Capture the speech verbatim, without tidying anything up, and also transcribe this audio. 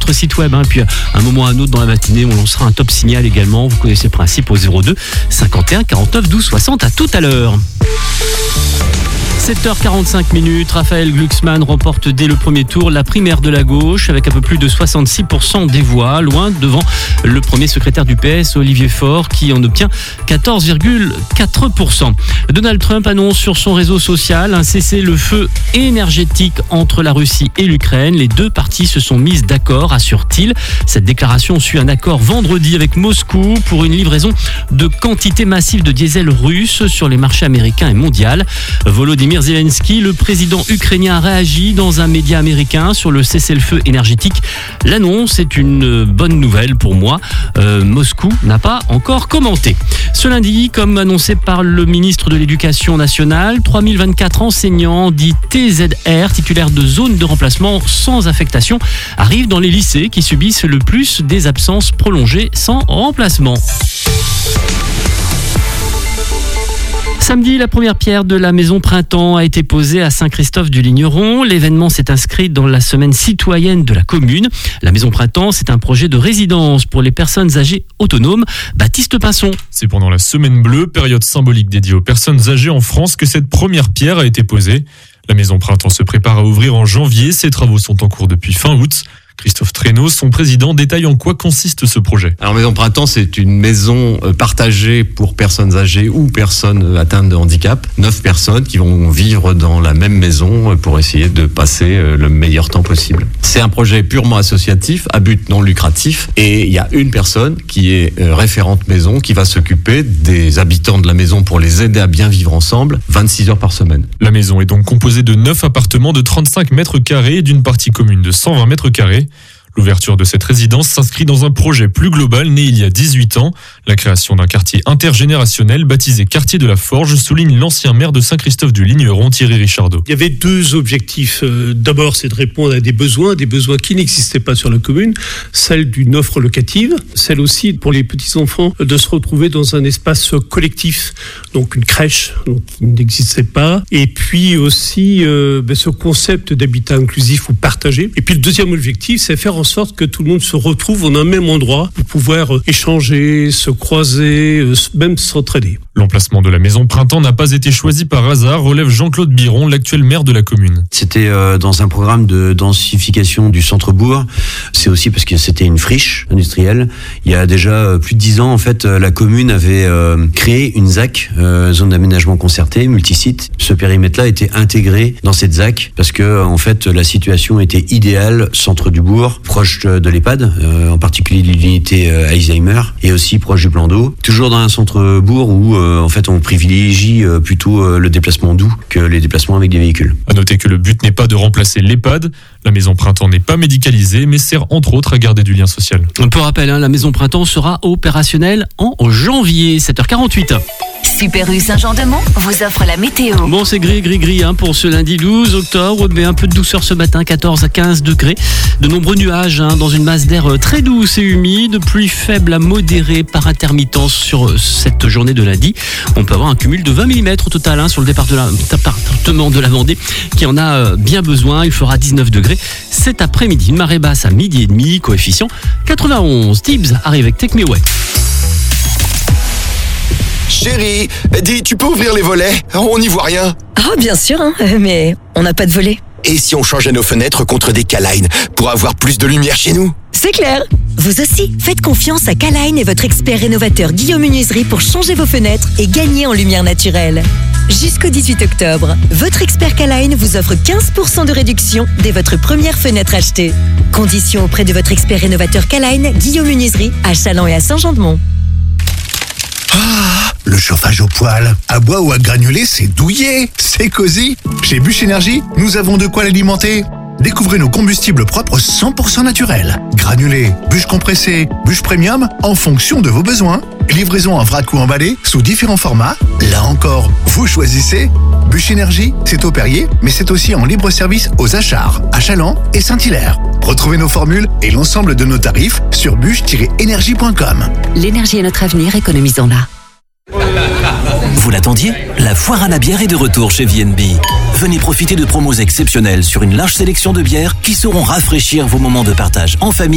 notre site web. Hein. Puis, à un moment ou à un autre dans la matinée, on lancera un top signal également. Vous connaissez le principe au zéro deux cinquante et un quarante-neuf douze soixante. À tout à l'heure. sept heures quarante-cinq minutes, Raphaël Glucksmann remporte dès le premier tour la primaire de la gauche avec un peu plus de soixante-six pour cent des voix, loin devant le premier secrétaire du P S, Olivier Faure, qui en obtient quatorze virgule quatre pour cent. Donald Trump annonce sur son réseau social un cessez-le-feu énergétique entre la Russie et l'Ukraine. Les deux parties se sont mises d'accord, assure-t-il. Cette déclaration suit un accord vendredi avec Moscou pour une livraison de quantités massives de diesel russe sur les marchés américains et mondiaux. Volodymyr Zelensky, le président ukrainien, a réagi dans un média américain sur le cessez-le-feu énergétique. L'annonce est une bonne nouvelle pour moi. Euh, Moscou n'a pas encore commenté. Ce lundi, comme annoncé par le ministre de l'Éducation nationale, trois mille vingt-quatre enseignants dits T Z R, titulaires de zones de remplacement sans affectation, arrivent dans les lycées qui subissent le plus des absences prolongées sans remplacement. Samedi, la première pierre de la maison Printemps a été posée à Saint-Christophe-du-Ligneron. L'événement s'est inscrit dans la semaine citoyenne de la commune. La maison Printemps, c'est un projet de résidence pour les personnes âgées autonomes. Baptiste Pinson. C'est pendant la Semaine Bleue, période symbolique dédiée aux personnes âgées en France, que cette première pierre a été posée. La maison Printemps se prépare à ouvrir en janvier. Ses travaux sont en cours depuis fin août. Christophe Traîneau, son président, détaille en quoi consiste ce projet. Alors Maison Printemps, c'est une maison partagée pour personnes âgées ou personnes atteintes de handicap. Neuf personnes qui vont vivre dans la même maison pour essayer de passer le meilleur temps possible. C'est un projet purement associatif, à but non lucratif, et il y a une personne qui est référente maison qui va s'occuper des habitants de la maison pour les aider à bien vivre ensemble, vingt-six heures par semaine. La maison est donc composée de neuf appartements de trente-cinq mètres carrés et d'une partie commune de cent vingt mètres carrés. L'ouverture de cette résidence s'inscrit dans un projet plus global né il y a dix-huit ans. La création d'un quartier intergénérationnel baptisé Quartier de la Forge souligne l'ancien maire de Saint-Christophe-du-Ligneron, Thierry Richardot. Il y avait deux objectifs. D'abord, c'est de répondre à des besoins, des besoins qui n'existaient pas sur la commune, celle d'une offre locative, celle aussi pour les petits-enfants de se retrouver dans un espace collectif, donc une crèche donc, qui n'existait pas, et puis aussi euh, ben, ce concept d'habitat inclusif ou partagé. Et puis le deuxième objectif, c'est faire en sorte que tout le monde se retrouve en un même endroit pour pouvoir échanger, se croiser, même s'entraider. L'emplacement de la maison Printemps n'a pas été choisi par hasard, relève Jean-Claude Biron, l'actuel maire de la commune. C'était euh, dans un programme de densification du centre-bourg. C'est aussi parce que c'était une friche industrielle. Il y a déjà euh, plus de dix ans, en fait, euh, la commune avait euh, créé une Z A C, euh, zone d'aménagement concerté, multisite. Ce périmètre-là a été intégré dans cette Z A C parce que, en fait, la situation était idéale, centre du bourg, proche de l'EHPAD, euh, en particulier de l'unité euh, Alzheimer, et aussi proche du plan d'eau. Toujours dans un centre-bourg où euh, en fait on privilégie euh, plutôt euh, le déplacement doux que les déplacements avec des véhicules. À noter que le but n'est pas de remplacer l'EHPAD. La maison Printemps n'est pas médicalisée, mais sert entre autres à garder du lien social. Pour rappel, hein, la maison Printemps sera opérationnelle en janvier, sept heures quarante-huit. Super U Saint-Jean-de-Mont vous offre la météo. Bon, c'est gris, gris, gris hein, pour ce lundi douze octobre, mais un peu de douceur ce matin, quatorze à quinze degrés. De nombreux nuages hein, dans une masse d'air très douce et humide, pluie faible à modérée par intermittence sur cette journée de lundi. On peut avoir un cumul de vingt millimètres au total hein, sur le département de la Vendée qui en a bien besoin. Il fera dix-neuf degrés cet après-midi. Une marée basse à midi et demi, coefficient quatre-vingt-onze. Tibbs arrive avec Take Me Away. Chérie, dis, tu peux ouvrir les volets? On n'y voit rien. Ah, bien sûr, hein, mais on n'a pas de volets. Et si on changeait nos fenêtres contre des K-Line pour avoir plus de lumière chez nous? C'est clair. Vous aussi, faites confiance à K-Line et votre expert rénovateur Guillaume Menuiserie pour changer vos fenêtres et gagner en lumière naturelle. Jusqu'au dix-huit octobre, votre expert K-Line vous offre quinze pour cent de réduction dès votre première fenêtre achetée. Conditions auprès de votre expert rénovateur K-Line, Guillaume Menuiserie, à Châlons et à Saint-Jean-de-Mont. Ah, le chauffage au poêle, à bois ou à granulés, c'est douillet, c'est cosy. Chez Bûche Énergie, nous avons de quoi l'alimenter. Découvrez nos combustibles propres cent pour cent naturels. Granulés, bûches compressées, bûches premium, en fonction de vos besoins. Livraison en vrac ou emballé, sous différents formats. Là encore, vous choisissez. Bûche Énergie, c'est au Perrier, mais c'est aussi en libre service aux Achards, à Châlons et Saint-Hilaire. Retrouvez nos formules et l'ensemble de nos tarifs sur bûche tiret énergie point com. L'énergie est notre avenir, économisons-la. Vous l'attendiez? La foire à la bière est de retour chez V N B. Venez profiter de promos exceptionnelles sur une large sélection de bières qui sauront rafraîchir vos moments de partage en famille.